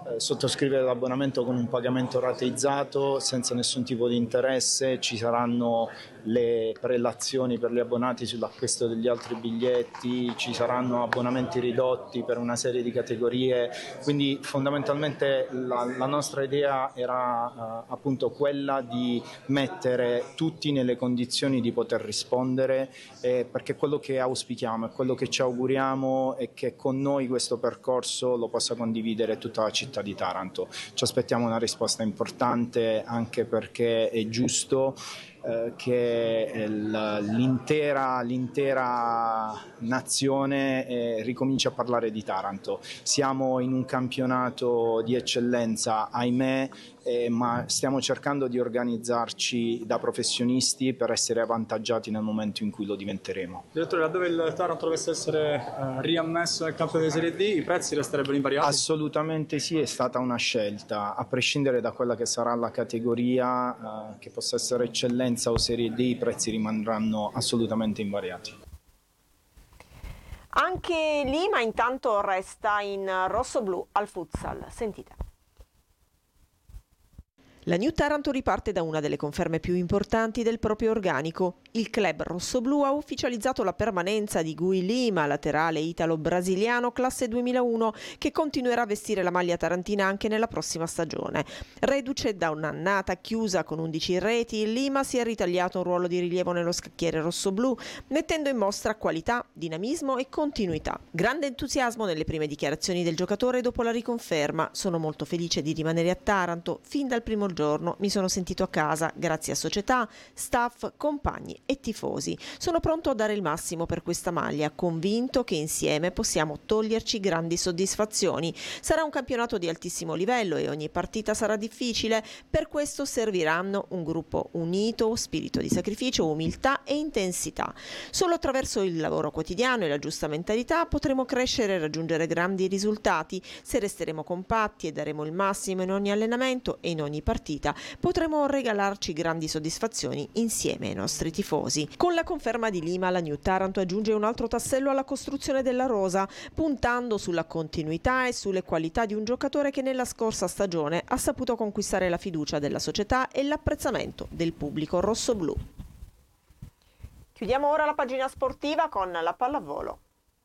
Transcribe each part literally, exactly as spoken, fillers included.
eh, sottoscrivere l'abbonamento con un pagamento rateizzato senza nessun tipo di interesse, ci saranno le prelazioni per gli abbonati sull'acquisto degli altri biglietti, ci saranno abbonamenti ridotti per una serie di categorie, quindi fondamentalmente la, la nostra idea era uh, appunto quella di mettere tutti nelle condizioni di poter rispondere, eh, perché quello che auspichiamo e quello che ci auguriamo è che con noi questo percorso lo possa condividere tutta la città di Taranto. Ci aspettiamo una risposta importante, anche perché è giusto eh, che l'intera, l'intera nazione eh, ricominci a parlare di Taranto. Siamo in un campionato di eccellenza, ahimè, eh, ma stiamo cercando di organizzarci da professionisti per essere avvantaggiati nel momento in cui lo diventeremo. Direttore, laddove il Taranto dovesse essere eh, riammesso nel campo delle Serie D, i prezzi resterebbero invariati? Assolutamente sì, è stata una scelta, a prescindere da quella che sarà la categoria, eh, che possa essere eccellenza o Serie D, i prezzi rimarranno assolutamente invariati. Anche Lima intanto resta in rosso-blu al futsal. Sentite. La New Taranto riparte da una delle conferme più importanti del proprio organico. Il club rossoblu ha ufficializzato la permanenza di Gui Lima, laterale italo-brasiliano classe duemilauno, che continuerà a vestire la maglia tarantina anche nella prossima stagione. Reduce da un'annata chiusa con undici reti, Lima si è ritagliato un ruolo di rilievo nello scacchiere rossoblu, mettendo in mostra qualità, dinamismo e continuità. Grande entusiasmo nelle prime dichiarazioni del giocatore dopo la riconferma. Sono molto felice di rimanere a Taranto. Fin dal primo giorno mi sono sentito a casa, grazie a società, staff, compagni e tifosi. Sono pronto a dare il massimo per questa maglia, convinto che insieme possiamo toglierci grandi soddisfazioni. Sarà un campionato di altissimo livello e ogni partita sarà difficile, per questo serviranno un gruppo unito, spirito di sacrificio, umiltà e intensità. Solo attraverso il lavoro quotidiano e la giusta mentalità potremo crescere e raggiungere grandi risultati. Se resteremo compatti e daremo il massimo in ogni allenamento e in ogni partita, potremo regalarci grandi soddisfazioni insieme ai nostri tifosi. Con la conferma di Lima, la New Taranto aggiunge un altro tassello alla costruzione della rosa, puntando sulla continuità e sulle qualità di un giocatore che nella scorsa stagione ha saputo conquistare la fiducia della società e l'apprezzamento del pubblico rossoblu. Chiudiamo ora la pagina sportiva con la pallavolo.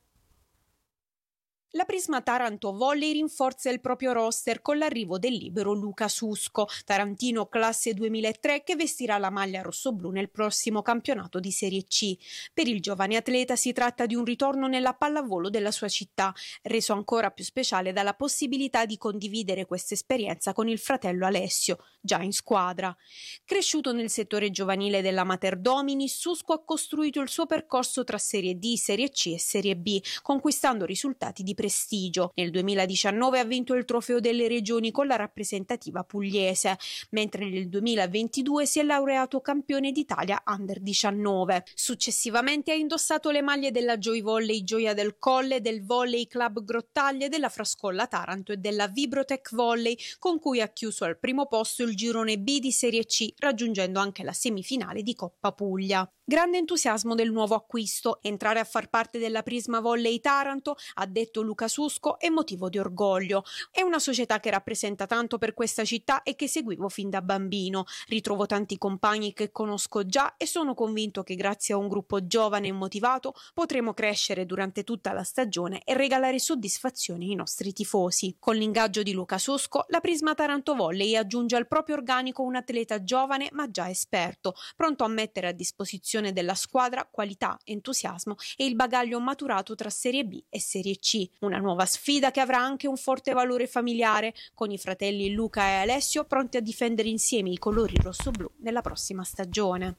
La Prisma Taranto Volley rinforza il proprio roster con l'arrivo del libero Luca Susco, tarantino classe duemilatré, che vestirà la maglia rossoblu nel prossimo campionato di Serie C. Per il giovane atleta si tratta di un ritorno nella pallavolo della sua città, reso ancora più speciale dalla possibilità di condividere questa esperienza con il fratello Alessio, già in squadra. Cresciuto nel settore giovanile della Mater Domini, Susco ha costruito il suo percorso tra Serie D, Serie C e Serie B, conquistando risultati di prestigio. Nel duemiladiciannove ha vinto il trofeo delle regioni con la rappresentativa pugliese, mentre nel duemilaventidue si è laureato campione d'Italia under diciannove. Successivamente ha indossato le maglie della Joy Volley Gioia del Colle, del Volley Club Grottaglie, della Frascolla Taranto e della Vibrotech Volley, con cui ha chiuso al primo posto il girone B di Serie C, raggiungendo anche la semifinale di Coppa Puglia. Grande entusiasmo del nuovo acquisto. Entrare a far parte della Prisma Volley Taranto, ha detto Luca Susco, è motivo di orgoglio. È una società che rappresenta tanto per questa città e che seguivo fin da bambino. Ritrovo tanti compagni che conosco già e sono convinto che grazie a un gruppo giovane e motivato potremo crescere durante tutta la stagione e regalare soddisfazioni ai nostri tifosi. Con l'ingaggio di Luca Susco, la Prisma Taranto Volley aggiunge al proprio organico un atleta giovane ma già esperto, pronto a mettere a disposizione della squadra qualità, entusiasmo e il bagaglio maturato tra Serie B e Serie C. Una nuova sfida che avrà anche un forte valore familiare, con i fratelli Luca e Alessio pronti a difendere insieme i colori rossoblu nella prossima stagione.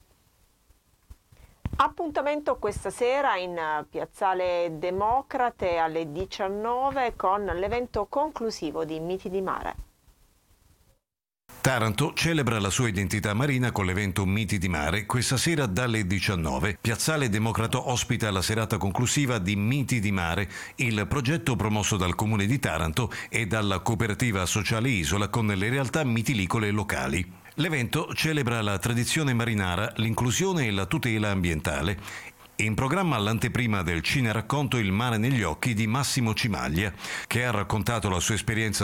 Appuntamento questa sera in Piazzale Democrate alle diciannove con l'evento conclusivo di Miti di Mare. Taranto celebra la sua identità marina con l'evento Miti di Mare. Questa sera dalle diciannove Piazzale Democrato ospita la serata conclusiva di Miti di Mare, il progetto promosso dal Comune di Taranto e dalla cooperativa sociale Isola con le realtà mitilicole locali. L'evento celebra la tradizione marinara, l'inclusione e la tutela ambientale. In programma l'anteprima del cineracconto Il mare negli occhi di Massimo Cimaglia, che ha raccontato la sua esperienza